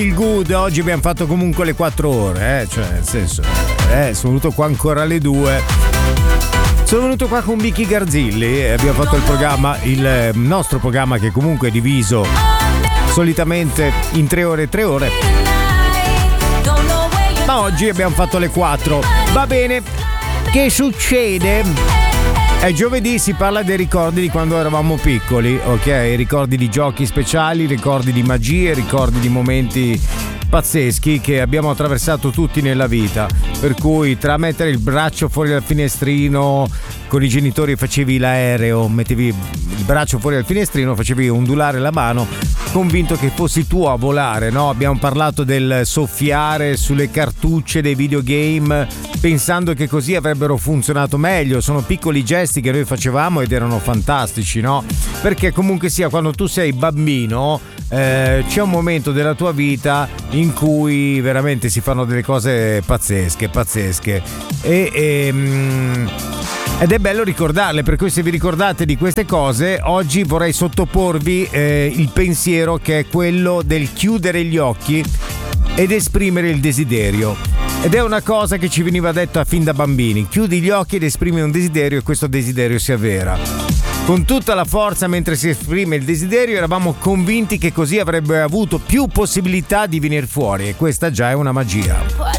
Il good, oggi abbiamo fatto comunque le 4 ore, cioè nel senso, sono venuto qua ancora alle 2. Sono venuto qua con Vicky Garzilli e abbiamo fatto il programma, il nostro programma che comunque è diviso solitamente in 3 ore e 3 ore. Ma oggi abbiamo fatto le 4. Va bene, che succede? È giovedì, si parla dei ricordi di quando eravamo piccoli, ok? Ricordi di giochi speciali, ricordi di magie, ricordi di momenti pazzeschi che abbiamo attraversato tutti nella vita. Per cui tra mettere il braccio fuori dal finestrino, con i genitori facevi l'aereo, mettevi il braccio fuori dal finestrino, facevi ondulare la mano, convinto che fossi tu a volare, no? Abbiamo parlato del soffiare sulle cartucce dei videogame, pensando che così avrebbero funzionato meglio. Sono piccoli gesti che noi facevamo ed erano fantastici, no? Perché comunque sia, quando tu sei bambino, c'è un momento della tua vita in cui veramente si fanno delle cose pazzesche ed è bello ricordarle, per cui se vi ricordate di queste cose, oggi vorrei sottoporvi il pensiero che è quello del chiudere gli occhi ed esprimere il desiderio. Ed è una cosa che ci veniva detta fin da bambini: chiudi gli occhi ed esprimi un desiderio e questo desiderio si avvera. Con tutta la forza, mentre si esprime il desiderio, eravamo convinti che così avrebbe avuto più possibilità di venire fuori, e questa già è una magia.